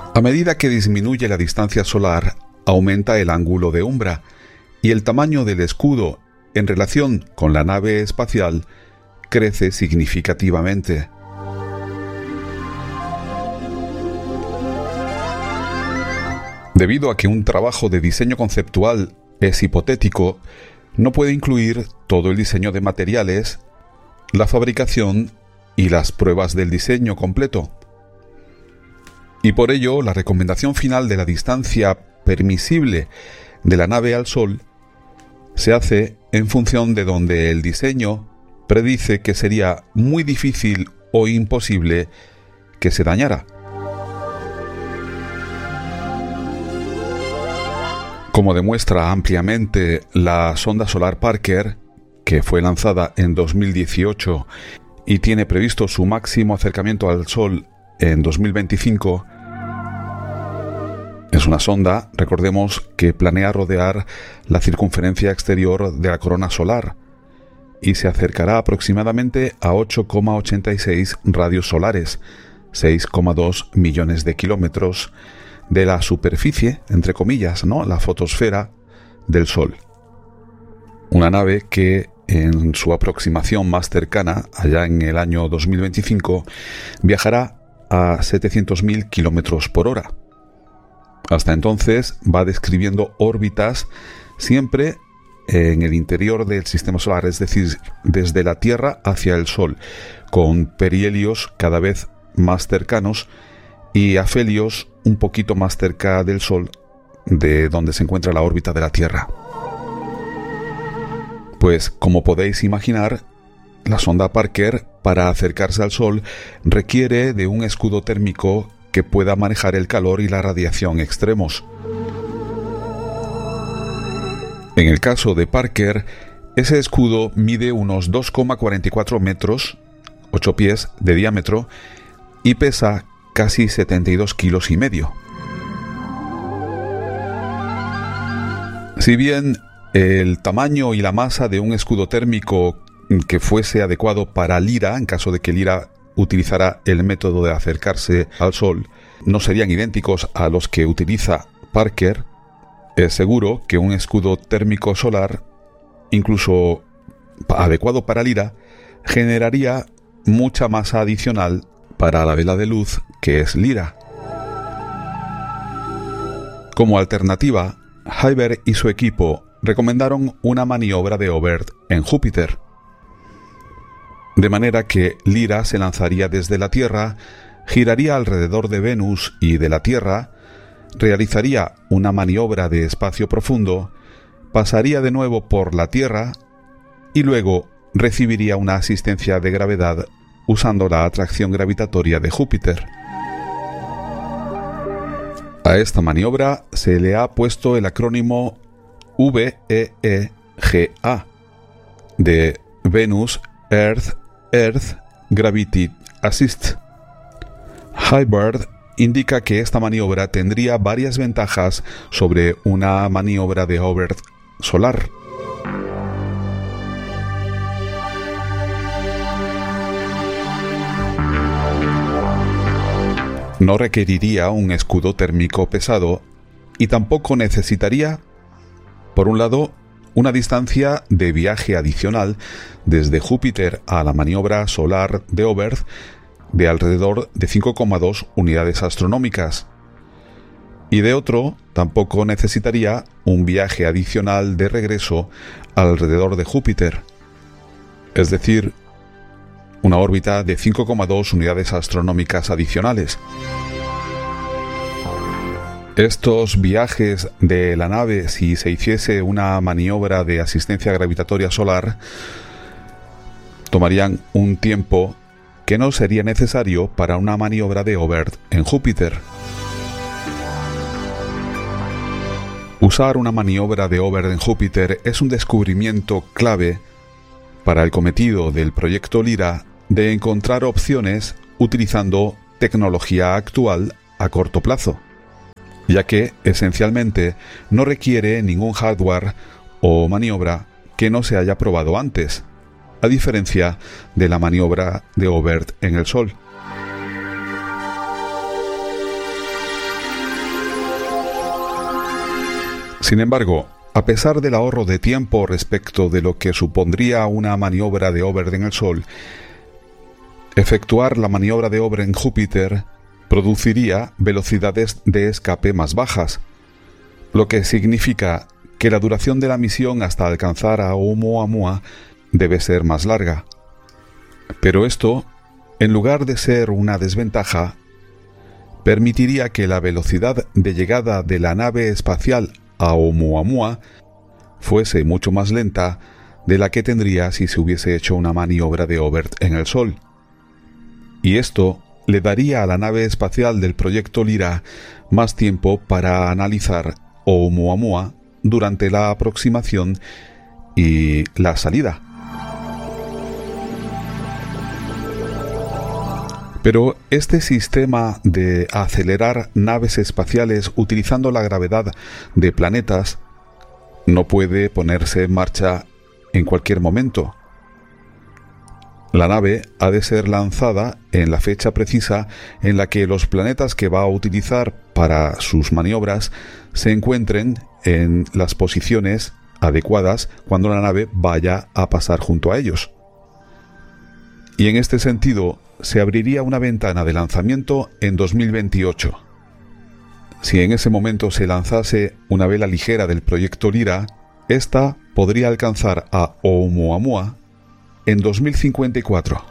A medida que disminuye la distancia solar, aumenta el ángulo de umbra y el tamaño del escudo en relación con la nave espacial crece significativamente. Debido a que un trabajo de diseño conceptual es hipotético, no puede incluir todo el diseño de materiales, la fabricación y las pruebas del diseño completo. Y por ello, la recomendación final de la distancia permisible de la nave al Sol se hace en función de donde el diseño predice que sería muy difícil o imposible que se dañara. Como demuestra ampliamente la sonda solar Parker, que fue lanzada en 2018 y tiene previsto su máximo acercamiento al Sol en 2025, es una sonda, recordemos, que planea rodear la circunferencia exterior de la corona solar y se acercará aproximadamente a 8,86 radios solares, 6,2 millones de kilómetros, de la superficie, entre comillas, ¿no?, la fotosfera del Sol. Una nave que en su aproximación más cercana, allá en el año 2025, viajará a 700.000 kilómetros por hora. Hasta entonces va describiendo órbitas siempre en el interior del sistema solar, es decir, desde la Tierra hacia el Sol, con perihelios cada vez más cercanos y afelios un poquito más cerca del Sol, de donde se encuentra la órbita de la Tierra. Pues, como podéis imaginar, la sonda Parker, para acercarse al Sol, requiere de un escudo térmico que pueda manejar el calor y la radiación extremos. En el caso de Parker, ese escudo mide unos 2,44 metros, 8 pies de diámetro, y pesa casi 72 kilos y medio. Si bien el tamaño y la masa de un escudo térmico que fuese adecuado para Lyra, en caso de que Lyra utilizara el método de acercarse al Sol, no serían idénticos a los que utiliza Parker, es seguro que un escudo térmico solar, incluso adecuado para Lyra, generaría mucha masa adicional para la vela de luz que es Lyra. Como alternativa, Hyber y su equipo recomendaron una maniobra de Oberth en Júpiter, de manera que Lyra se lanzaría desde la Tierra, giraría alrededor de Venus y de la Tierra, realizaría una maniobra de espacio profundo, pasaría de nuevo por la Tierra y luego recibiría una asistencia de gravedad usando la atracción gravitatoria de Júpiter. A esta maniobra se le ha puesto el acrónimo VEEGA, de Venus Earth Gravity Assist. Hyber indica que esta maniobra tendría varias ventajas sobre una maniobra de Oberth solar. No requeriría un escudo térmico pesado y tampoco necesitaría, por un lado, una distancia de viaje adicional desde Júpiter a la maniobra solar de Oberth de alrededor de 5,2 unidades astronómicas. Y de otro, tampoco necesitaría un viaje adicional de regreso alrededor de Júpiter, es decir, una órbita de 5,2 unidades astronómicas adicionales. Estos viajes de la nave, si se hiciese una maniobra de asistencia gravitatoria solar, tomarían un tiempo que no sería necesario para una maniobra de Oberth en Júpiter. Usar una maniobra de Oberth en Júpiter es un descubrimiento clave para el cometido del proyecto Lyra de encontrar opciones utilizando tecnología actual a corto plazo, ya que esencialmente no requiere ningún hardware o maniobra que no se haya probado antes, a diferencia de la maniobra de Oberth en el Sol. Sin embargo, a pesar del ahorro de tiempo respecto de lo que supondría una maniobra de hover en el Sol, efectuar la maniobra de hover en Júpiter produciría velocidades de escape más bajas, lo que significa que la duración de la misión hasta alcanzar a Oumuamua debe ser más larga. Pero esto, en lugar de ser una desventaja, permitiría que la velocidad de llegada de la nave espacial a Oumuamua fuese mucho más lenta de la que tendría si se hubiese hecho una maniobra de hover en el Sol. Y esto le daría a la nave espacial del proyecto Lyra más tiempo para analizar Oumuamua durante la aproximación y la salida. Pero este sistema de acelerar naves espaciales utilizando la gravedad de planetas no puede ponerse en marcha en cualquier momento. La nave ha de ser lanzada en la fecha precisa en la que los planetas que va a utilizar para sus maniobras se encuentren en las posiciones adecuadas cuando la nave vaya a pasar junto a ellos. Y en este sentido, se abriría una ventana de lanzamiento en 2028. Si en ese momento se lanzase una vela ligera del proyecto Lyra, esta podría alcanzar a Oumuamua en 2054.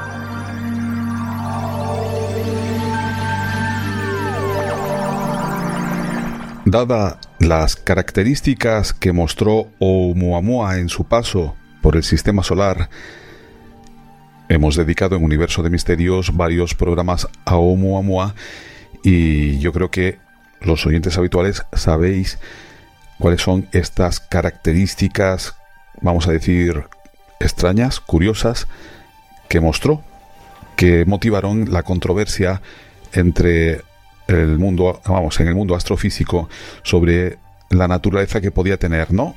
Dadas las características que mostró Oumuamua en su paso por el sistema solar, hemos dedicado en Universo de Misterios varios programas a Oumuamua y yo creo que los oyentes habituales sabéis cuáles son estas características, vamos a decir, extrañas, curiosas, que mostró, que motivaron la controversia entre el mundo, en el mundo astrofísico sobre la naturaleza que podía tener, ¿no?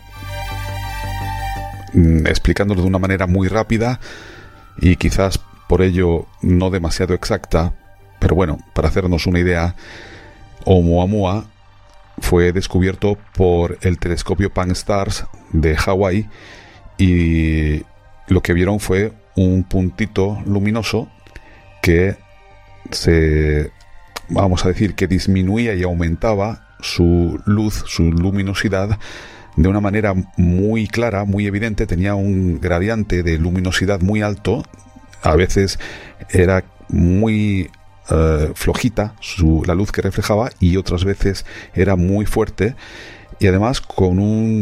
Explicándolo de una manera muy rápida y quizás por ello no demasiado exacta, pero bueno, para hacernos una idea, Oumuamua fue descubierto por el telescopio Pan-STARRS de Hawái y lo que vieron fue un puntito luminoso que vamos a decir que disminuía y aumentaba su luz, su luminosidad de una manera muy clara, muy evidente. Tenía un gradiente de luminosidad muy alto, a veces era muy flojita la luz que reflejaba y otras veces era muy fuerte, y además con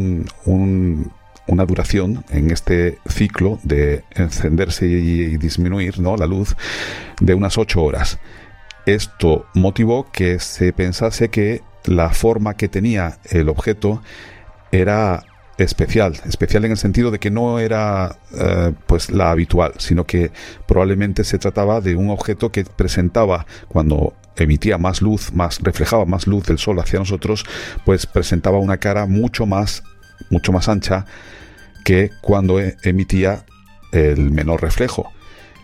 una duración en este ciclo de encenderse y disminuir, ¿no?, la luz, de unas 8 horas. Esto motivó que se pensase que la forma que tenía el objeto era especial en el sentido de que no era pues la habitual, sino que probablemente se trataba de un objeto que presentaba, cuando emitía más luz, reflejaba más luz del sol hacia nosotros, pues presentaba una cara mucho más ancha que cuando emitía el menor reflejo.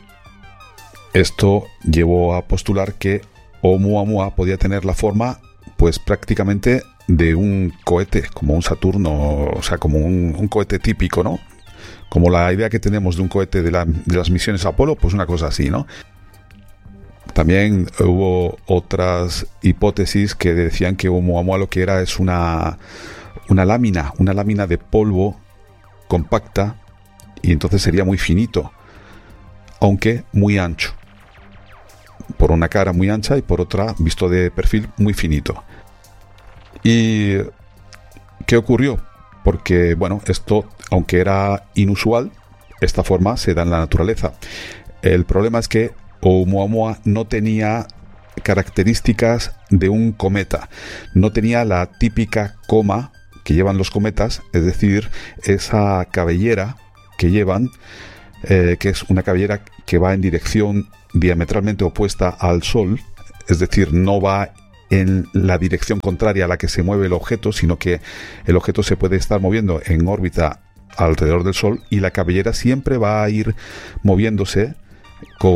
Esto llevó a postular que Oumuamua podía tener la forma pues prácticamente de un cohete, como un Saturno, o sea, como un cohete típico, ¿no? Como la idea que tenemos de un cohete de las misiones Apolo, pues una cosa así, ¿no? También hubo otras hipótesis que decían que Oumuamua lo que era es una lámina de polvo compacta, y entonces sería muy finito, aunque muy ancho. Por una cara muy ancha y por otra, visto de perfil, muy finito. ¿Y qué ocurrió? Porque, bueno, esto, aunque era inusual, esta forma se da en la naturaleza. El problema es que Oumuamua no tenía características de un cometa. No tenía la típica coma que llevan los cometas, es decir, esa cabellera que llevan, que es una cabellera que va en dirección diametralmente opuesta al Sol, es decir, no va en la dirección contraria a la que se mueve el objeto, sino que el objeto se puede estar moviendo en órbita alrededor del Sol y la cabellera siempre va a ir moviéndose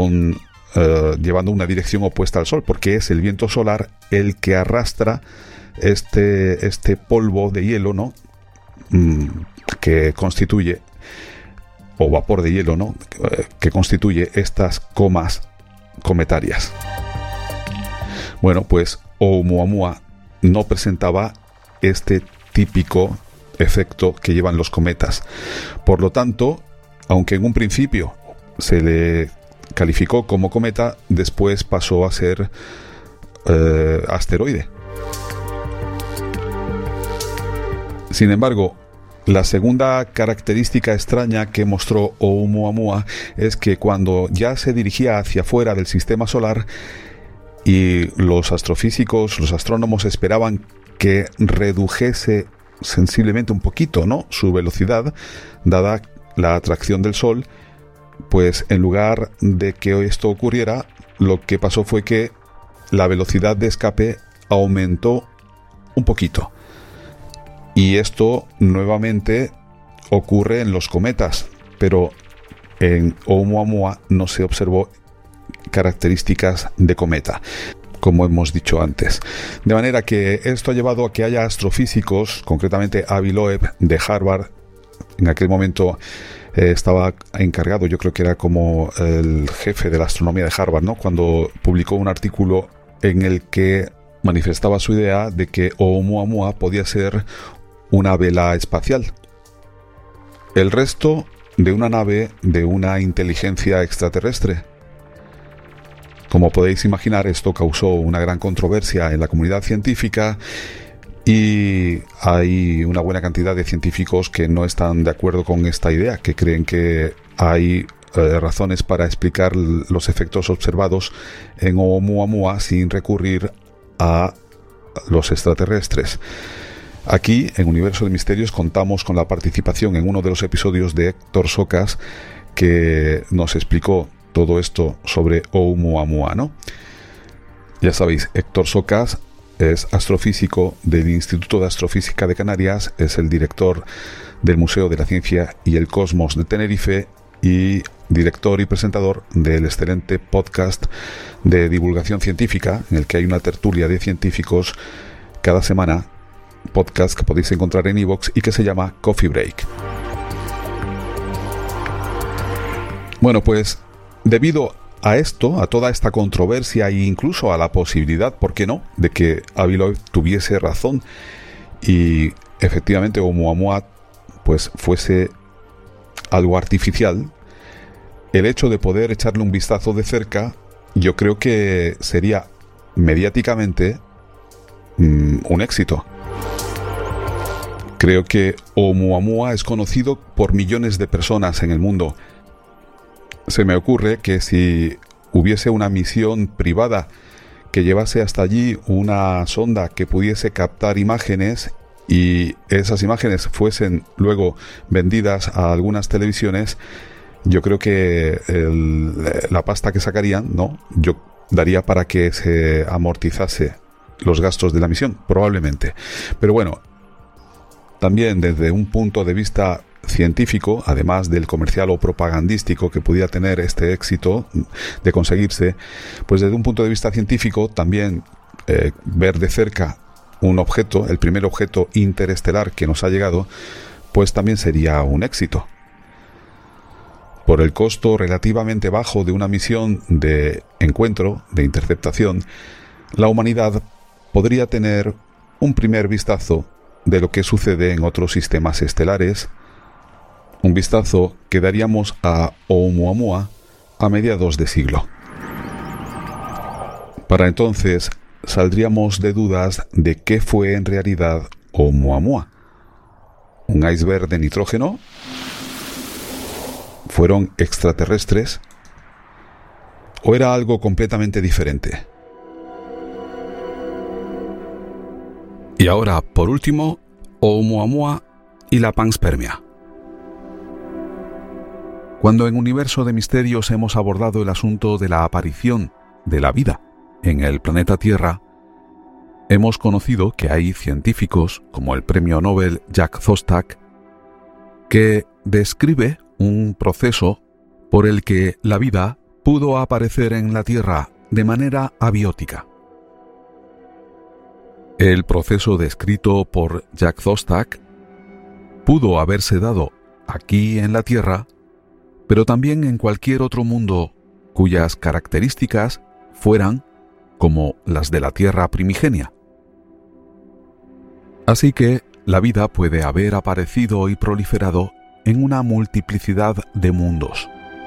llevando una dirección opuesta al Sol, porque es el viento solar el que arrastra este polvo de hielo, ¿no? Que constituye, o vapor de hielo, ¿no? Que constituye estas comas cometarias. Bueno, pues Oumuamua no presentaba este típico efecto que llevan los cometas. Por lo tanto, aunque en un principio se le calificó como cometa, después pasó a ser asteroide. Sin embargo, la segunda característica extraña que mostró Oumuamua es que cuando ya se dirigía hacia afuera del sistema solar y los astrofísicos, los astrónomos esperaban que redujese sensiblemente un poquito, ¿no?, su velocidad, dada la atracción del Sol, pues en lugar de que esto ocurriera, lo que pasó fue que la velocidad de escape aumentó un poquito. Y esto nuevamente ocurre en los cometas, pero en Oumuamua no se observó características de cometa, como hemos dicho antes. De manera que esto ha llevado a que haya astrofísicos, concretamente Avi Loeb de Harvard, en aquel momento estaba encargado, yo creo que era como el jefe de la astronomía de Harvard, ¿no?, cuando publicó un artículo en el que manifestaba su idea de que Oumuamua podía ser una vela espacial, el resto de una nave de una inteligencia extraterrestre. Como podéis imaginar, esto causó una gran controversia en la comunidad científica y hay una buena cantidad de científicos que no están de acuerdo con esta idea, que creen que hay razones para explicar los efectos observados en Oumuamua sin recurrir a los extraterrestres. Aquí, en Universo de Misterios, contamos con la participación en uno de los episodios de Héctor Socas, que nos explicó todo esto sobre Oumuamua, ¿no? Ya sabéis, Héctor Socas es astrofísico del Instituto de Astrofísica de Canarias, es el director del Museo de la Ciencia y el Cosmos de Tenerife y director y presentador del excelente podcast de divulgación científica, en el que hay una tertulia de científicos cada semana, podcast que podéis encontrar en iVoox y que se llama Coffee Break. Bueno, pues debido a esto, a toda esta controversia e incluso a la posibilidad, ¿por qué no?, de que Avi Loeb tuviese razón y efectivamente Oumuamua pues fuese algo artificial, el hecho de poder echarle un vistazo de cerca, yo creo que sería mediáticamente un éxito. Creo que Oumuamua es conocido por millones de personas en el mundo. Se me ocurre que si hubiese una misión privada que llevase hasta allí una sonda que pudiese captar imágenes y esas imágenes fuesen luego vendidas a algunas televisiones, yo creo que la pasta que sacarían, ¿no?, yo daría para que se amortizase los gastos de la misión, probablemente. Pero bueno, también desde un punto de vista científico, además del comercial o propagandístico que pudiera tener este éxito de conseguirse, pues desde un punto de vista científico también ver de cerca un objeto, el primer objeto interestelar que nos ha llegado, pues también sería un éxito. Por el costo relativamente bajo de una misión de encuentro, de interceptación, la humanidad podría tener un primer vistazo de lo que sucede en otros sistemas estelares, un vistazo que daríamos a Oumuamua a mediados de siglo. Para entonces saldríamos de dudas de qué fue en realidad Oumuamua. ¿Un iceberg de nitrógeno? ¿Fueron extraterrestres? ¿O era algo completamente diferente? Y ahora, por último, Oumuamua y la panspermia. Cuando en Universo de Misterios hemos abordado el asunto de la aparición de la vida en el planeta Tierra, hemos conocido que hay científicos, como el premio Nobel Jack Szostak, que describe un proceso por el que la vida pudo aparecer en la Tierra de manera abiótica. El proceso descrito por Jack Szostak pudo haberse dado aquí en la Tierra, pero también en cualquier otro mundo cuyas características fueran como las de la Tierra primigenia. Así que la vida puede haber aparecido y proliferado en una multiplicidad de mundos.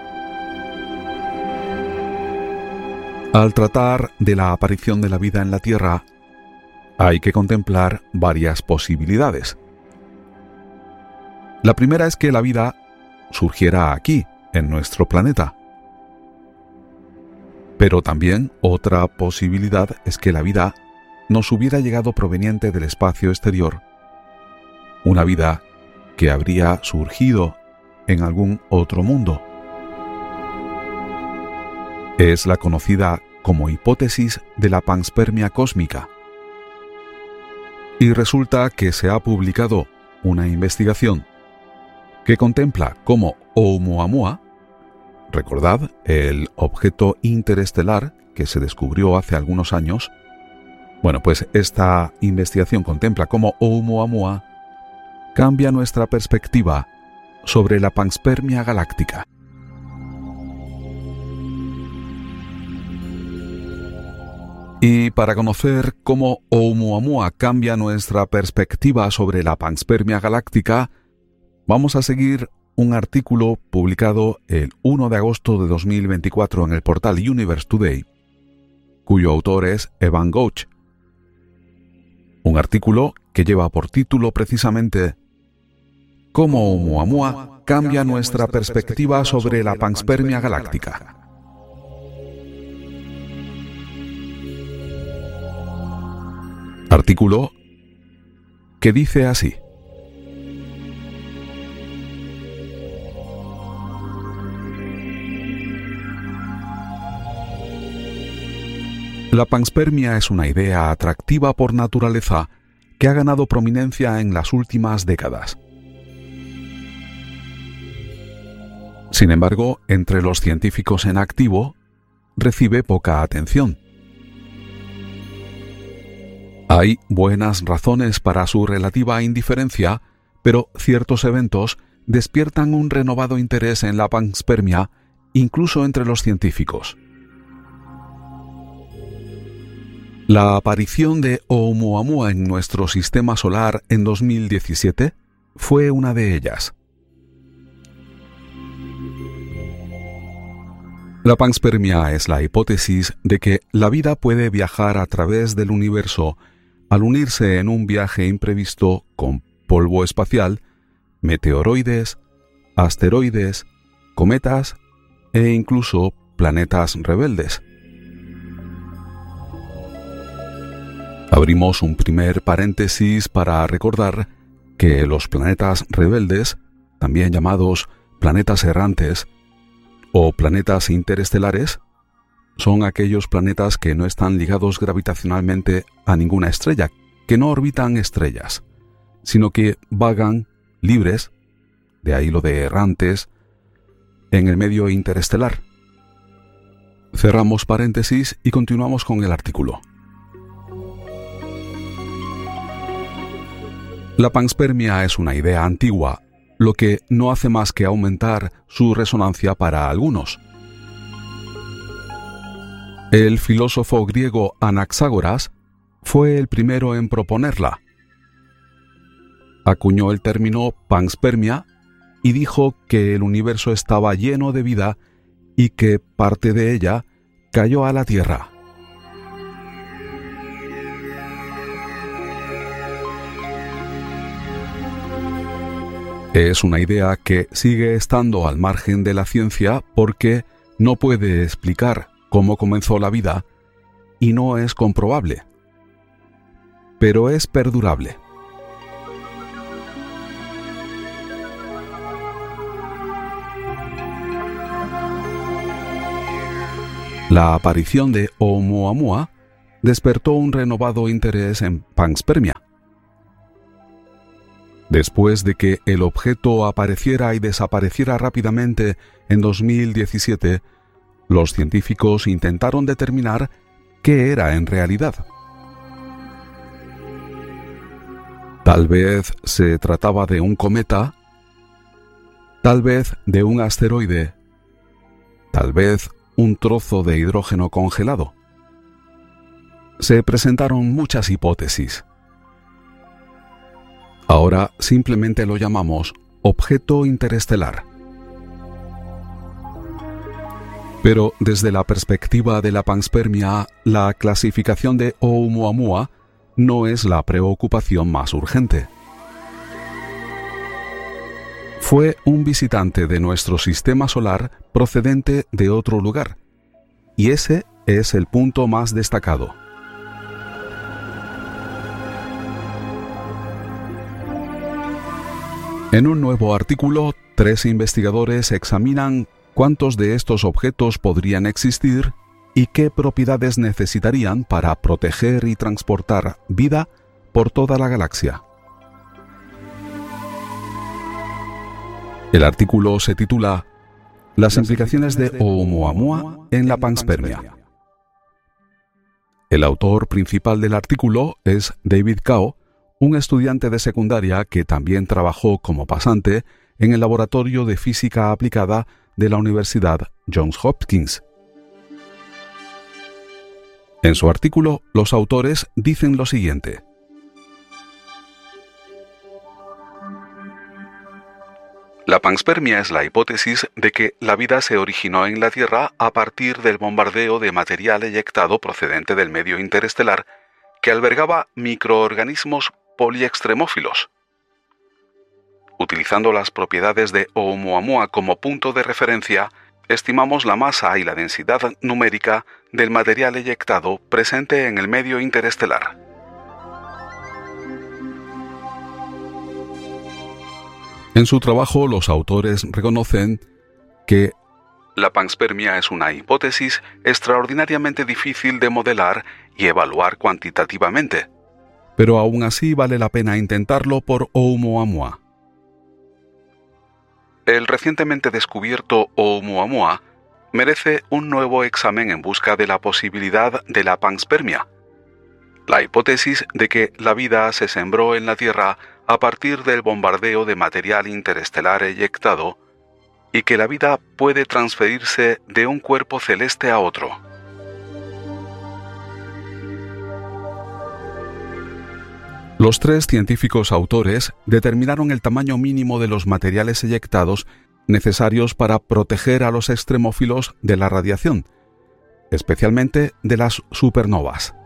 Al tratar de la aparición de la vida en la Tierra, hay que contemplar varias posibilidades. La primera es que la vida surgiera aquí, en nuestro planeta. Pero también otra posibilidad es que la vida nos hubiera llegado proveniente del espacio exterior, una vida que habría surgido en algún otro mundo. Es la conocida como hipótesis de la panspermia cósmica. Y resulta que se ha publicado una investigación que contempla cómo Oumuamua, recordad, el objeto interestelar que se descubrió hace algunos años, bueno, pues esta investigación contempla cómo Oumuamua cambia nuestra perspectiva sobre la panspermia galáctica. Y para conocer cómo Oumuamua cambia nuestra perspectiva sobre la panspermia galáctica, vamos a seguir un artículo publicado el 1 de agosto de 2024 en el portal Universe Today, cuyo autor es Evan Gotch. Un artículo que lleva por título precisamente «Cómo Oumuamua cambia nuestra perspectiva sobre la panspermia galáctica». Artículo que dice así: la panspermia es una idea atractiva por naturaleza que ha ganado prominencia en las últimas décadas. Sin embargo, entre los científicos en activo, recibe poca atención. Hay buenas razones para su relativa indiferencia, pero ciertos eventos despiertan un renovado interés en la panspermia, incluso entre los científicos. La aparición de Oumuamua en nuestro sistema solar en 2017 fue una de ellas. La panspermia es la hipótesis de que la vida puede viajar a través del universo al unirse en un viaje imprevisto con polvo espacial, meteoroides, asteroides, cometas e incluso planetas rebeldes. Abrimos un primer paréntesis para recordar que los planetas rebeldes, también llamados planetas errantes o planetas interestelares, son aquellos planetas que no están ligados gravitacionalmente a ninguna estrella, que no orbitan estrellas, sino que vagan libres, de ahí lo de errantes, en el medio interestelar. Cerramos paréntesis y continuamos con el artículo. La panspermia es una idea antigua, lo que no hace más que aumentar su resonancia para algunos. El filósofo griego Anaxágoras fue el primero en proponerla. Acuñó el término panspermia y dijo que el universo estaba lleno de vida y que parte de ella cayó a la Tierra. Es una idea que sigue estando al margen de la ciencia porque no puede explicar cómo comenzó la vida y no es comprobable, pero es perdurable. La aparición de Oumuamua despertó un renovado interés en panspermia. Después de que el objeto apareciera y desapareciera rápidamente en 2017, los científicos intentaron determinar qué era en realidad. Tal vez se trataba de un cometa, tal vez de un asteroide, tal vez un trozo de hidrógeno congelado. Se presentaron muchas hipótesis. Ahora simplemente lo llamamos objeto interestelar. Pero desde la perspectiva de la panspermia, la clasificación de Oumuamua no es la preocupación más urgente. Fue un visitante de nuestro sistema solar procedente de otro lugar, y ese es el punto más destacado. En un nuevo artículo, 3 investigadores examinan cuántos de estos objetos podrían existir y qué propiedades necesitarían para proteger y transportar vida por toda la galaxia. El artículo se titula Las implicaciones de Oumuamua en la panspermia. El autor principal del artículo es David Cao, un estudiante de secundaria que también trabajó como pasante en el Laboratorio de Física Aplicada de la Universidad Johns Hopkins. En su artículo, los autores dicen lo siguiente. La panspermia es la hipótesis de que la vida se originó en la Tierra a partir del bombardeo de material eyectado procedente del medio interestelar que albergaba microorganismos poliextremófilos. Utilizando las propiedades de Oumuamua como punto de referencia, estimamos la masa y la densidad numérica del material eyectado presente en el medio interestelar. En su trabajo, los autores reconocen que la panspermia es una hipótesis extraordinariamente difícil de modelar y evaluar cuantitativamente, pero aún así vale la pena intentarlo por Oumuamua. El recientemente descubierto Oumuamua merece un nuevo examen en busca de la posibilidad de la panspermia, la hipótesis de que la vida se sembró en la Tierra a partir del bombardeo de material interestelar eyectado y que la vida puede transferirse de un cuerpo celeste a otro. Los 3 científicos autores determinaron el tamaño mínimo de los materiales eyectados necesarios para proteger a los extremófilos de la radiación, especialmente de las supernovas.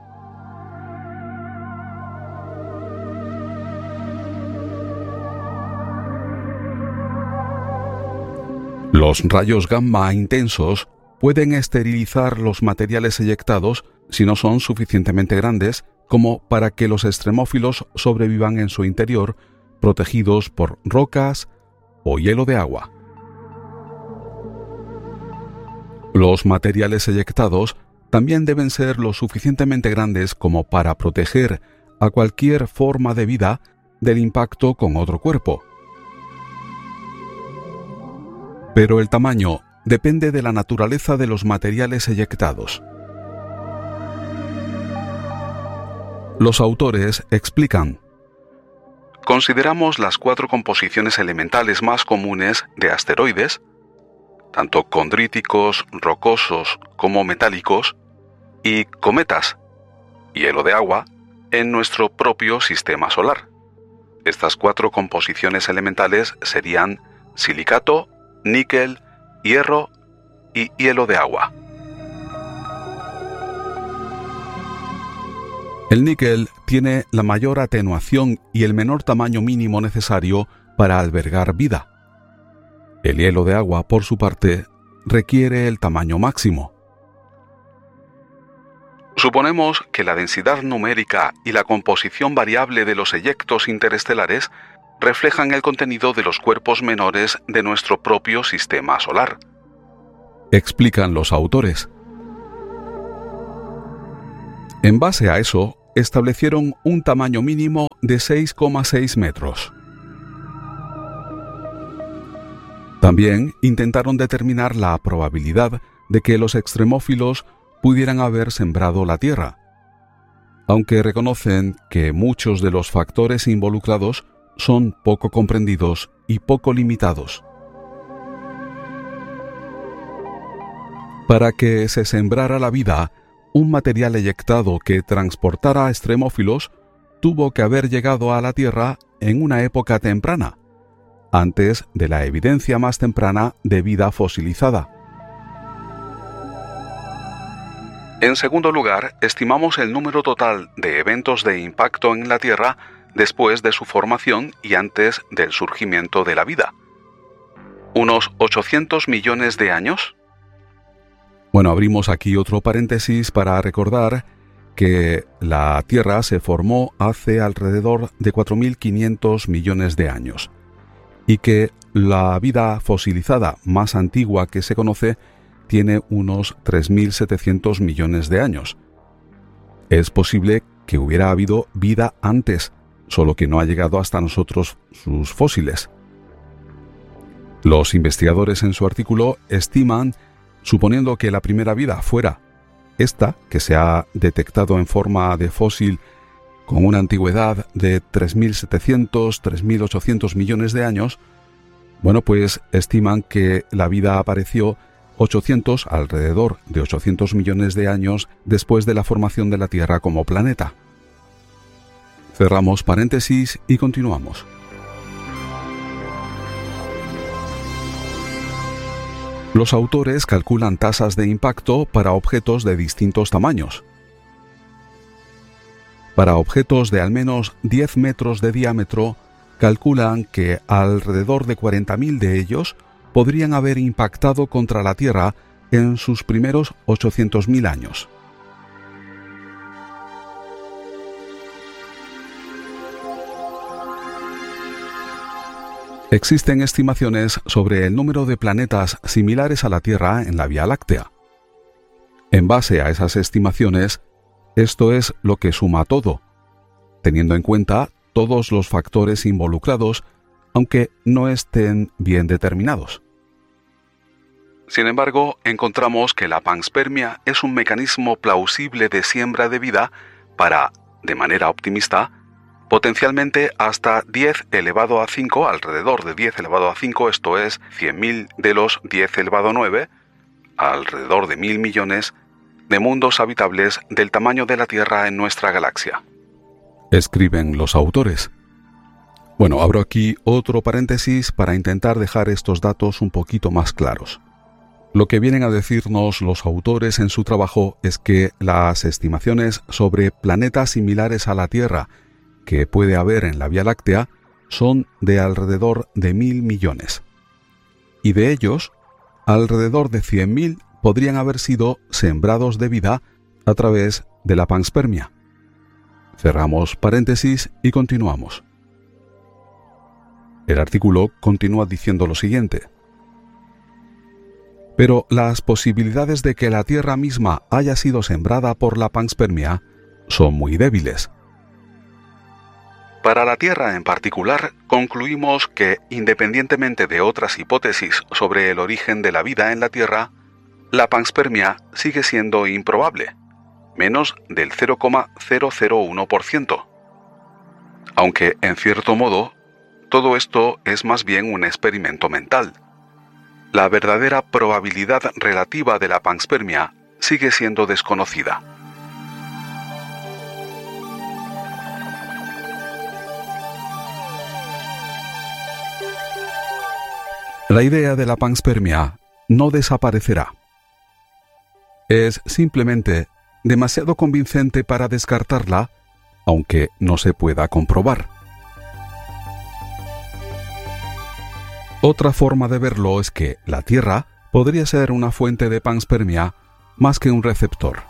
Los rayos gamma intensos pueden esterilizar los materiales eyectados si no son suficientemente grandes como para que los extremófilos sobrevivan en su interior, protegidos por rocas o hielo de agua. Los materiales eyectados también deben ser lo suficientemente grandes como para proteger a cualquier forma de vida del impacto con otro cuerpo. Pero el tamaño depende de la naturaleza de los materiales eyectados. Los autores explican: consideramos las 4 composiciones elementales más comunes de asteroides, tanto condríticos, rocosos como metálicos, y cometas, hielo de agua, en nuestro propio sistema solar. Estas 4 composiciones elementales serían silicato, níquel, hierro y hielo de agua. El níquel tiene la mayor atenuación y el menor tamaño mínimo necesario para albergar vida. El hielo de agua, por su parte, requiere el tamaño máximo. Suponemos que la densidad numérica y la composición variable de los eyectos interestelares reflejan el contenido de los cuerpos menores de nuestro propio sistema solar, explican los autores. En base a eso, establecieron un tamaño mínimo de 6,6 metros. También intentaron determinar la probabilidad de que los extremófilos pudieran haber sembrado la Tierra. aunque reconocen que muchos de los factores involucrados son poco comprendidos y poco limitados. Para que se sembrara la vida, un material eyectado que transportara extremófilos tuvo que haber llegado a la Tierra en una época temprana, antes de la evidencia más temprana de vida fosilizada. En segundo lugar, estimamos el número total de eventos de impacto en la Tierra después de su formación y antes del surgimiento de la vida. ¿Unos 800 millones de años? Bueno, abrimos aquí otro paréntesis para recordar que la Tierra se formó hace alrededor de 4.500 millones de años y que la vida fosilizada más antigua que se conoce tiene unos 3.700 millones de años. Es posible que hubiera habido vida antes, solo que no ha llegado hasta nosotros sus fósiles. Los investigadores en su artículo estiman, suponiendo que la primera vida fuera esta, que se ha detectado en forma de fósil con una antigüedad de 3.700, 3.800 millones de años, bueno, pues estiman que la vida apareció alrededor de 800 millones de años después de la formación de la Tierra como planeta. Cerramos paréntesis y continuamos. Los autores calculan tasas de impacto para objetos de distintos tamaños. Para objetos de al menos 10 metros de diámetro, calculan que alrededor de 40.000 de ellos podrían haber impactado contra la Tierra en sus primeros 800.000 años. Existen estimaciones sobre el número de planetas similares a la Tierra en la Vía Láctea. En base a esas estimaciones, esto es lo que suma todo, teniendo en cuenta todos los factores involucrados, aunque no estén bien determinados. Sin embargo, encontramos que la panspermia es un mecanismo plausible de siembra de vida para, de manera optimista, potencialmente hasta 10 elevado a 5, alrededor de 10 elevado a 5, esto es 100.000 de los 10 elevado a 9, alrededor de 1.000 millones de mundos habitables del tamaño de la Tierra en nuestra galaxia. Escriben los autores. Bueno, abro aquí otro paréntesis para intentar dejar estos datos un poquito más claros. Lo que vienen a decirnos los autores en su trabajo es que las estimaciones sobre planetas similares a la Tierra que puede haber en la Vía Láctea son de alrededor de 1.000 millones. Y de ellos, alrededor de 100.000 podrían haber sido sembrados de vida a través de la panspermia. Cerramos paréntesis y continuamos. El artículo continúa diciendo lo siguiente. Pero las posibilidades de que la Tierra misma haya sido sembrada por la panspermia son muy débiles. Para la Tierra en particular, concluimos que, independientemente de otras hipótesis sobre el origen de la vida en la Tierra, la panspermia sigue siendo improbable, menos del 0,001%. Aunque, en cierto modo, todo esto es más bien un experimento mental. La verdadera probabilidad relativa de la panspermia sigue siendo desconocida. La idea de la panspermia no desaparecerá. Es simplemente demasiado convincente para descartarla, aunque no se pueda comprobar. Otra forma de verlo es que la Tierra podría ser una fuente de panspermia más que un receptor.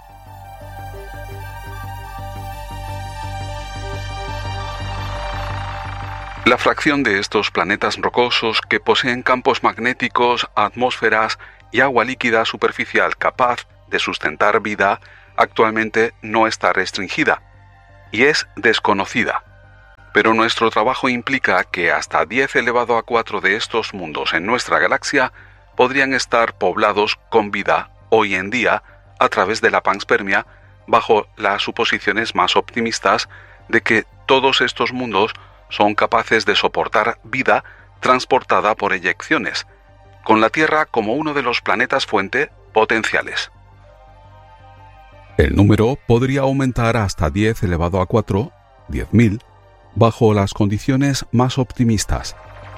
La fracción de estos planetas rocosos que poseen campos magnéticos, atmósferas y agua líquida superficial capaz de sustentar vida actualmente no está restringida y es desconocida. Pero nuestro trabajo implica que hasta 10 elevado a 4 de estos mundos en nuestra galaxia podrían estar poblados con vida hoy en día a través de la panspermia bajo las suposiciones más optimistas de que todos estos mundos son capaces de soportar vida transportada por eyecciones, con la Tierra como uno de los planetas fuente potenciales. El número podría aumentar hasta 10 elevado a 4, 10.000, bajo las condiciones más optimistas.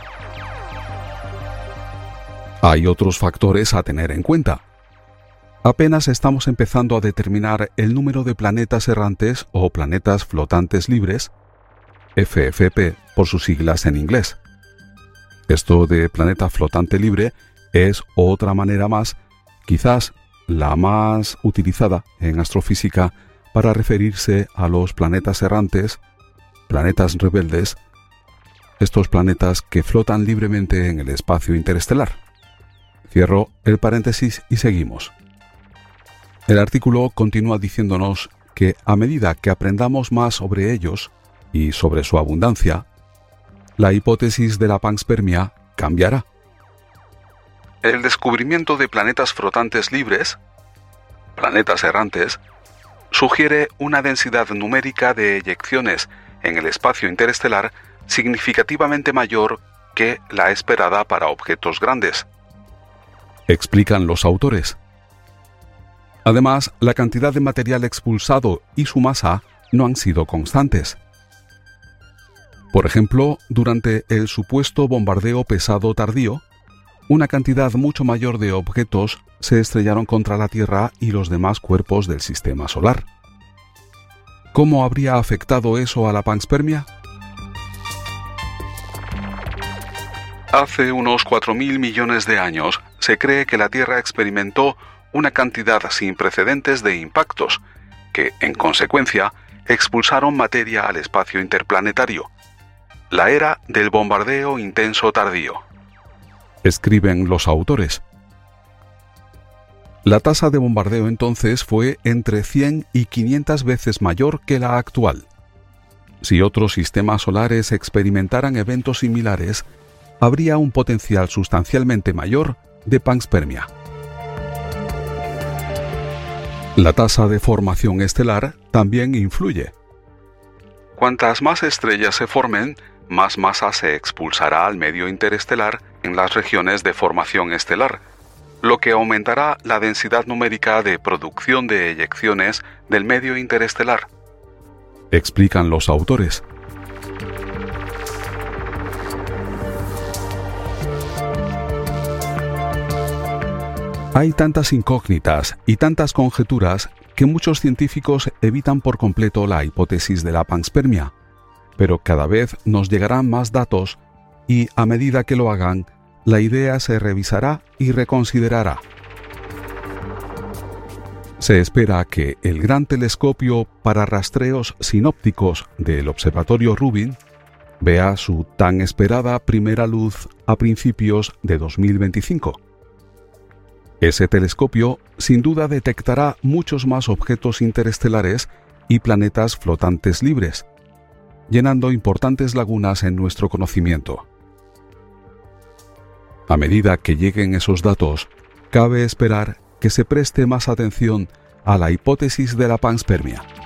Hay otros factores a tener en cuenta. Apenas estamos empezando a determinar el número de planetas errantes o planetas flotantes libres, FFP por sus siglas en inglés. Esto de planeta flotante libre es otra manera más, quizás la más utilizada en astrofísica, para referirse a los planetas errantes, planetas rebeldes, estos planetas que flotan libremente en el espacio interestelar. Cierro el paréntesis y seguimos. El artículo continúa diciéndonos que a medida que aprendamos más sobre ellos y sobre su abundancia, la hipótesis de la panspermia cambiará. El descubrimiento de planetas flotantes libres, planetas errantes, sugiere una densidad numérica de eyecciones en el espacio interestelar significativamente mayor que la esperada para objetos grandes, explican los autores. Además, la cantidad de material expulsado y su masa no han sido constantes. Por ejemplo, durante el supuesto bombardeo pesado tardío, una cantidad mucho mayor de objetos se estrellaron contra la Tierra y los demás cuerpos del sistema solar. ¿Cómo habría afectado eso a la panspermia? Hace unos 4.000 millones de años se cree que la Tierra experimentó una cantidad sin precedentes de impactos, que, en consecuencia, expulsaron materia al espacio interplanetario. La era del bombardeo intenso tardío. Escriben los autores. La tasa de bombardeo entonces fue entre 100 y 500 veces mayor que la actual. Si otros sistemas solares experimentaran eventos similares, habría un potencial sustancialmente mayor de panspermia. La tasa de formación estelar también influye. Cuantas más estrellas se formen, más masa se expulsará al medio interestelar en las regiones de formación estelar, lo que aumentará la densidad numérica de producción de eyecciones del medio interestelar, explican los autores. Hay tantas incógnitas y tantas conjeturas que muchos científicos evitan por completo la hipótesis de la panspermia, pero cada vez nos llegarán más datos y, a medida que lo hagan, la idea se revisará y reconsiderará. Se espera que el gran telescopio para rastreos sinópticos del Observatorio Rubin vea su tan esperada primera luz a principios de 2025. Ese telescopio sin duda detectará muchos más objetos interestelares y planetas flotantes libres, llenando importantes lagunas en nuestro conocimiento. A medida que lleguen esos datos, cabe esperar que se preste más atención a la hipótesis de la panspermia.